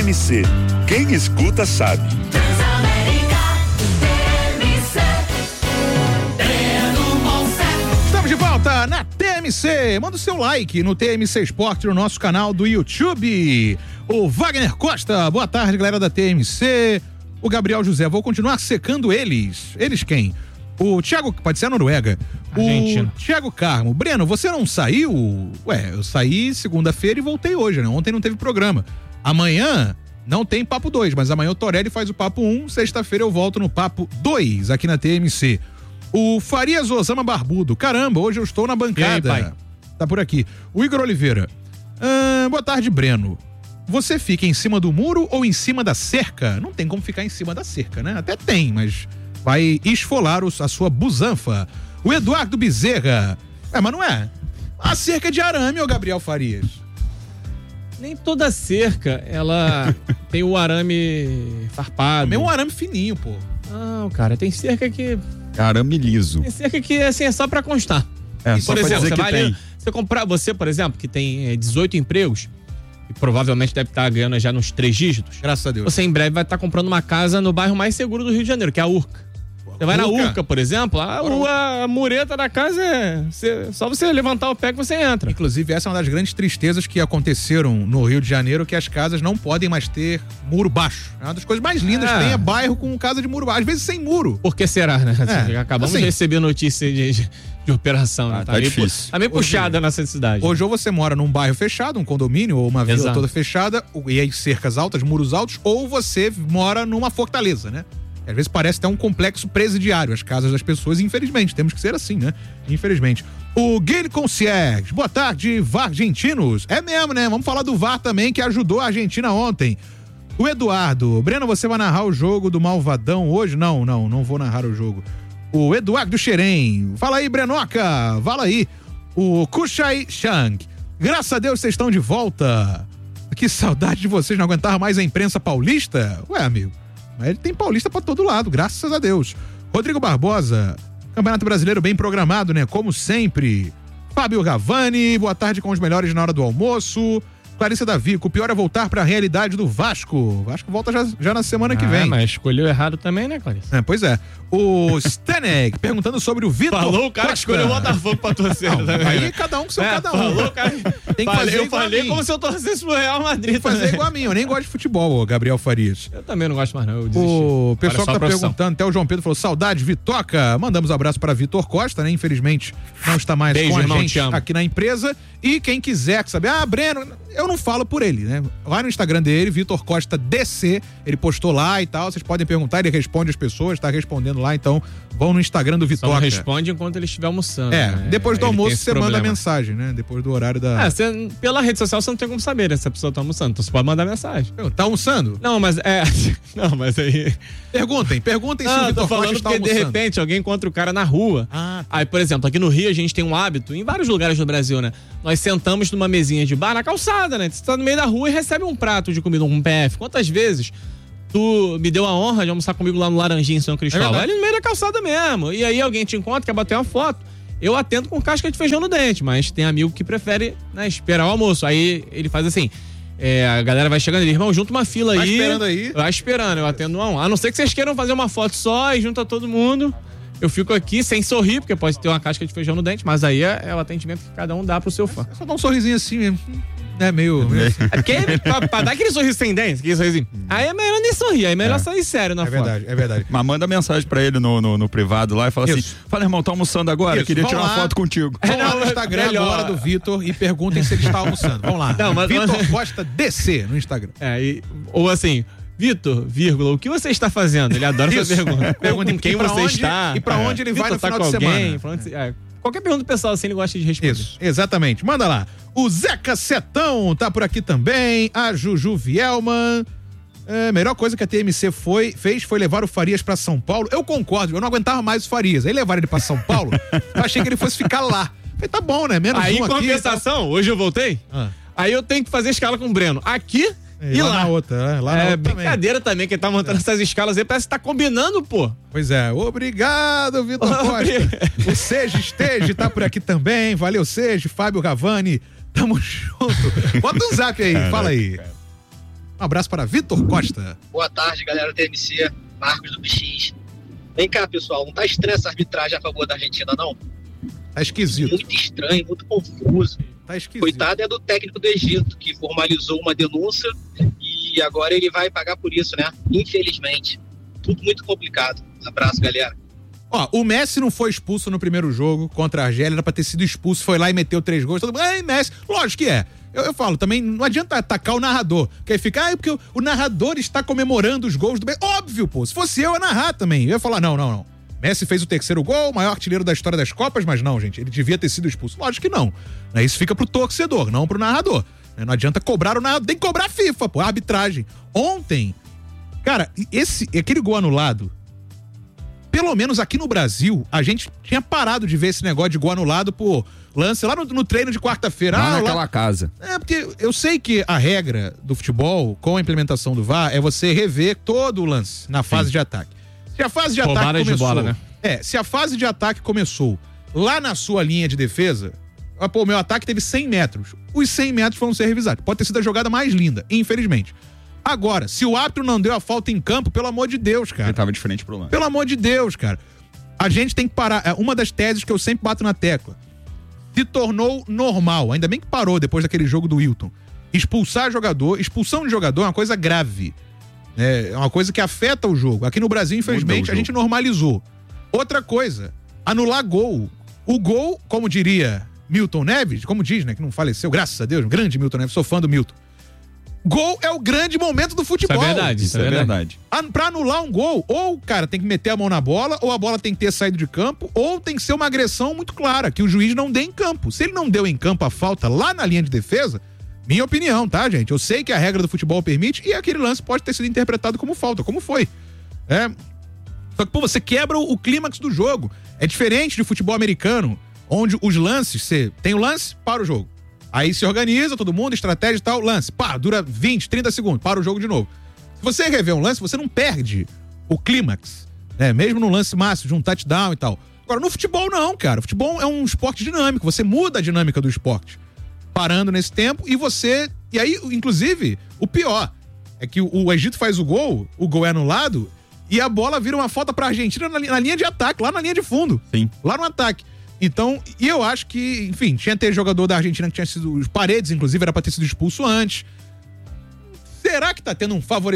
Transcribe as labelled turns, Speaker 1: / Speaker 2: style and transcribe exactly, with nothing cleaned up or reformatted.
Speaker 1: M C. Quem escuta sabe.
Speaker 2: Estamos de volta na T M C. Manda o seu like no T M C Esporte, no nosso canal do YouTube. O Wagner Costa, boa tarde, galera da T M C. O Gabriel José, vou continuar secando eles. Eles quem? O Thiago, pode ser a Noruega.
Speaker 3: Argentina.
Speaker 2: O Thiago Carmo. Breno, você não saiu? Ué, eu saí segunda-feira e voltei hoje, né? Ontem não teve programa. Amanhã não tem Papo dois, mas amanhã o Torelli faz o Papo um, sexta-feira eu volto no Papo dois, aqui na T M C. O Farias Osama Barbudo, caramba, hoje eu estou na bancada.
Speaker 3: Aí, pai?
Speaker 2: Tá por aqui. O Igor Oliveira. Ah, boa tarde, Breno. Você fica em cima do muro ou em cima da cerca? Não tem como ficar em cima da cerca, né? Até tem, mas vai esfolar os, a sua busanfa. O Eduardo Bezerra. É, mas não é. A cerca é de arame, ô Gabriel Farias.
Speaker 3: Nem toda cerca, ela tem o arame farpado.
Speaker 2: Também um arame fininho, pô.
Speaker 3: Não, cara, tem cerca que...
Speaker 4: Arame liso.
Speaker 3: Tem cerca que, assim, é só pra constar.
Speaker 4: É, só
Speaker 3: Por
Speaker 4: pra
Speaker 3: exemplo,
Speaker 4: dizer
Speaker 3: você
Speaker 4: que
Speaker 3: vai
Speaker 4: tem.
Speaker 3: ali, você comprar, você, por exemplo, que tem é, dezoito empregos, e provavelmente deve estar ganhando já nos três dígitos.
Speaker 2: Graças a Deus.
Speaker 3: Você em breve vai estar comprando uma casa no bairro mais seguro do Rio de Janeiro, que é a Urca. Você vai na Urca, por exemplo, a, a, a mureta da casa é você, só você levantar o pé que você entra.
Speaker 2: Inclusive, essa é uma das grandes tristezas que aconteceram no Rio de Janeiro, que as casas não podem mais ter muro baixo. É uma das coisas mais lindas que
Speaker 3: É.
Speaker 2: tem, é bairro com casa de muro baixo, às vezes sem muro.
Speaker 3: Por que será, né?
Speaker 2: É,
Speaker 3: Acabamos
Speaker 2: assim,
Speaker 3: de receber notícia de, de, de operação, né?
Speaker 4: Ah, tá
Speaker 3: meio,
Speaker 4: difícil.
Speaker 3: tá meio puxada nessa cidade.
Speaker 2: Hoje ou você mora num bairro fechado, um condomínio ou uma vila
Speaker 3: Exato.
Speaker 2: toda fechada, e aí cercas altas, muros altos, ou você mora numa fortaleza, né? Às vezes parece até um complexo presidiário, as casas das pessoas, infelizmente, temos que ser assim, né? Infelizmente. O Guilherme Concierge, boa tarde, V A R Argentinos. É mesmo, né? Vamos falar do V A R também, que ajudou a Argentina ontem. O Eduardo, Breno, você vai narrar o jogo do Malvadão hoje? Não, não, não vou narrar o jogo. O Eduardo Xerém, fala aí, Brenoca, fala aí. O Kushai Shang, graças a Deus vocês estão de volta. Que saudade de vocês, não aguentava mais a imprensa paulista? Ué, amigo, mas ele tem paulista pra todo lado, graças a Deus. Rodrigo Barbosa, Campeonato Brasileiro bem programado, né? Como sempre. Fábio Gavani, boa tarde com os melhores na hora do almoço. Clarissa Davico, o pior é voltar pra realidade do Vasco. O Vasco volta já, já na semana que
Speaker 3: Ah,
Speaker 2: vem.
Speaker 3: mas escolheu errado também, né, Clarissa?
Speaker 2: É, pois é. O Stanek, perguntando sobre o Vitor
Speaker 3: Falou o cara que
Speaker 2: Costa.
Speaker 3: escolheu o Botafogo pra torcer
Speaker 2: Não,
Speaker 3: também.
Speaker 2: aí
Speaker 3: né?
Speaker 2: cada um com seu
Speaker 3: É,
Speaker 2: cada um.
Speaker 3: falou, cara.
Speaker 2: Tem que
Speaker 3: Falei-
Speaker 2: fazer
Speaker 3: eu
Speaker 2: igual a
Speaker 3: falei
Speaker 2: mim.
Speaker 3: como se eu torcesse pro Real Madrid.
Speaker 2: Tem que fazer
Speaker 3: também.
Speaker 2: igual a mim, eu nem gosto de futebol, ô Gabriel Farias.
Speaker 3: Eu também não gosto mais, não. Eu desisti.
Speaker 2: O pessoal
Speaker 3: Olha só
Speaker 2: que
Speaker 3: a
Speaker 2: tá
Speaker 3: profissão.
Speaker 2: perguntando, até o João Pedro falou, saudade, Vitoca. Mandamos um abraço para Vitor Costa, né? Infelizmente não está mais
Speaker 3: Beijo,
Speaker 2: com a
Speaker 3: irmão,
Speaker 2: gente
Speaker 3: te amo.
Speaker 2: aqui na empresa. E quem quiser saber, ah, Breno, eu não falo por ele, né? Vai no Instagram dele, Vitor Costa D C, ele postou lá e tal, vocês podem perguntar, ele responde as pessoas, tá respondendo lá, então vão no Instagram do
Speaker 3: Só
Speaker 2: Vitoca.
Speaker 3: não responde enquanto ele estiver almoçando.
Speaker 2: É,
Speaker 3: né?
Speaker 2: depois do
Speaker 3: Ele tem
Speaker 2: almoço
Speaker 3: esse
Speaker 2: você manda
Speaker 3: problema.
Speaker 2: mensagem, né? Depois do horário da...
Speaker 3: É, você, pela rede social você não tem como saber né, se a pessoa tá almoçando. Então você pode mandar mensagem.
Speaker 2: Tá almoçando?
Speaker 3: Não, mas é. Não, mas aí.
Speaker 2: Perguntem, perguntem se o
Speaker 3: Não, eu tô
Speaker 2: Vitor Costa
Speaker 3: falando
Speaker 2: está
Speaker 3: porque de
Speaker 2: almoçando.
Speaker 3: repente alguém encontra o cara na rua.
Speaker 2: Ah,
Speaker 3: Aí, por exemplo, aqui no Rio a gente tem um hábito, em vários lugares do Brasil, né? Nós sentamos numa mesinha de bar na calçada, né? Você tá no meio da rua e recebe um prato de comida, um P F. Quantas vezes tu me deu a honra de almoçar comigo lá no Laranjinha, em São Cristóvão?
Speaker 2: verdade.
Speaker 3: Ali no meio da calçada mesmo. E aí alguém te encontra, quer bater uma foto. Eu atendo com casca de feijão no dente, mas tem amigo que prefere né, esperar o almoço. Aí ele faz assim. É, a galera vai chegando, ele, irmão, junta uma fila aí.
Speaker 2: Vai esperando aí.
Speaker 3: Vai esperando, eu atendo um. A não ser que vocês queiram fazer uma foto só e junta todo mundo. Eu fico aqui sem sorrir, porque pode ter uma casca de feijão no dente, mas aí é, é o atendimento que cada um dá pro seu fã.
Speaker 2: só dá um sorrisinho assim mesmo. É meio... meio assim.
Speaker 3: É porque, pra, pra dar aquele sorriso sem dente, aquele sorrisinho. Aí é melhor nem sorrir, aí é melhor
Speaker 4: É.
Speaker 3: sair sério na
Speaker 2: É
Speaker 3: foto.
Speaker 2: verdade, é verdade.
Speaker 4: Mas manda mensagem pra ele no, no, no privado lá e fala
Speaker 2: Isso.
Speaker 4: assim: fala, irmão, tá almoçando agora?
Speaker 2: Isso,
Speaker 4: Queria
Speaker 2: vão
Speaker 4: tirar uma
Speaker 2: lá.
Speaker 4: foto contigo.
Speaker 2: Vão lá
Speaker 3: não,
Speaker 2: no Instagram
Speaker 3: melhor.
Speaker 2: agora do Vitor e perguntem se ele está almoçando. Vamos lá.
Speaker 3: Não, mas-
Speaker 2: Vitor
Speaker 3: mas-
Speaker 2: Costa D C no Instagram.
Speaker 3: É, e- ou assim, Vitor, vírgula, o que você está fazendo? Ele adora essa
Speaker 2: Isso.
Speaker 3: pergunta.
Speaker 2: Pergunta
Speaker 3: com quem
Speaker 2: e pra
Speaker 3: você
Speaker 2: onde-
Speaker 3: está.
Speaker 2: e pra onde ele vai
Speaker 3: Vitor
Speaker 2: no
Speaker 3: tá
Speaker 2: final
Speaker 3: com
Speaker 2: de
Speaker 3: alguém,
Speaker 2: semana.
Speaker 3: pra onde- é, qualquer pergunta pessoal assim ele gosta de responder.
Speaker 2: Isso, exatamente. Manda lá. O Zeca Setão tá por aqui também. A Juju Vielman. É, a melhor coisa que a T M C foi, fez foi levar o Farias pra São Paulo. Eu concordo, eu não aguentava mais o Farias. Aí levaram ele pra São Paulo, eu achei que ele fosse ficar lá. Falei, tá bom, né? Menos
Speaker 3: Aí,
Speaker 2: um
Speaker 3: em
Speaker 2: aqui.
Speaker 3: compensação, hoje eu voltei,
Speaker 2: Ah.
Speaker 3: aí eu tenho que fazer escala com o Breno. Aqui
Speaker 2: E,
Speaker 3: e
Speaker 2: lá,
Speaker 3: lá.
Speaker 2: na outra, né? Lá na
Speaker 3: É
Speaker 2: outra também.
Speaker 3: brincadeira também, quem tá montando essas escalas aí parece que tá combinando, pô.
Speaker 2: Pois é, obrigado, Vitor Costa. O Seja Esteja tá por aqui também. Valeu, Seja. Fábio Gavani, tamo junto. Bota um zap aí, fala aí. Um abraço para Vitor Costa.
Speaker 5: Boa tarde, galera do M C, Marcos do B X. Vem cá, pessoal, não tá estranha essa arbitragem a favor da Argentina, não?
Speaker 2: Tá esquisito.
Speaker 5: Muito estranho, muito confuso.
Speaker 2: Tá esquisito.
Speaker 5: Coitado é do técnico do Egito, que formalizou uma denúncia e agora ele vai pagar por isso, né? Infelizmente. Tudo muito complicado. Abraço, galera.
Speaker 2: Ó, o Messi não foi expulso no primeiro jogo contra a Argélia, era pra ter sido expulso, foi lá e meteu três gols. Todo mundo, ei, Messi, lógico que é. Eu, eu falo, também não adianta atacar o narrador, que aí fica, ah, é porque o, o narrador está comemorando os gols do Messi. Óbvio, pô, se fosse eu, eu ia narrar também. Eu ia falar, não, não, não. Messi fez o terceiro gol, o maior artilheiro da história das Copas, mas não, gente, ele devia ter sido expulso. Lógico que não. Isso fica pro torcedor, não pro narrador. Não adianta cobrar o narrador, tem que cobrar a FIFA, pô, a arbitragem. Ontem, cara, esse, aquele gol anulado, pelo menos aqui no Brasil, a gente tinha parado de ver esse negócio de gol anulado por lance lá no, no treino de quarta-feira.
Speaker 4: Lá
Speaker 2: ah,
Speaker 4: naquela
Speaker 2: lá...
Speaker 4: casa.
Speaker 2: É, porque eu sei que a regra do futebol, com a implementação do V A R, é você rever todo o lance na fase Sim. de ataque. Se a fase de
Speaker 3: Roubada
Speaker 2: ataque começou...
Speaker 3: de bola, né?
Speaker 2: É, se a fase de ataque começou lá na sua linha de defesa, ah, pô, meu ataque teve cem metros. Os cem metros vão ser revisados. Pode ter sido a jogada mais linda, infelizmente. Agora, se o árbitro não deu a falta em campo, pelo amor de Deus, cara.
Speaker 4: Ele tava de frente pro lance.
Speaker 2: Pelo amor de Deus, cara. A gente tem que parar. É uma das teses que eu sempre bato na tecla. Se tornou normal, ainda bem que parou depois daquele jogo do Wilton. Expulsar jogador, expulsão de jogador é uma coisa grave. É uma coisa que afeta o jogo. Aqui no Brasil, infelizmente, a gente normalizou. Outra coisa, anular gol. O gol, como diria Milton Neves, como diz, né, que não faleceu, graças a Deus, um grande Milton Neves, sou fã do Milton. Gol é o grande momento do futebol.
Speaker 3: Isso é verdade, isso, isso é verdade.
Speaker 2: verdade. Pra anular um gol, ou o cara tem que meter a mão na bola, ou a bola tem que ter saído de campo, ou tem que ser uma agressão muito clara, que o juiz não dê em campo. Se ele não deu em campo a falta lá na linha de defesa, minha opinião, tá, gente? Eu sei que a regra do futebol permite e aquele lance pode ter sido interpretado como falta, como foi. É. Só que, pô, você quebra o, o clímax do jogo. É diferente de futebol americano, onde os lances, você tem o lance, para o jogo. Aí se organiza, todo mundo, estratégia e tal, lance. Pá, dura vinte, trinta segundos, para o jogo de novo. Se você rever um lance, você não perde o clímax, né? Mesmo no lance máximo, de um touchdown e tal. Agora, no futebol não, cara. O futebol é um esporte dinâmico, você muda a dinâmica do esporte. Parando nesse tempo e você... E aí, inclusive, o pior é que o, o Egito faz o gol, o gol é anulado e a bola vira uma falta pra Argentina na, na linha de ataque, lá na linha de fundo.
Speaker 4: Sim.
Speaker 2: Lá no ataque. Então, e eu acho que, enfim, tinha que ter jogador da Argentina que tinha sido... Os Paredes, inclusive, era pra ter sido expulso antes. Será que tá tendo um favorecimento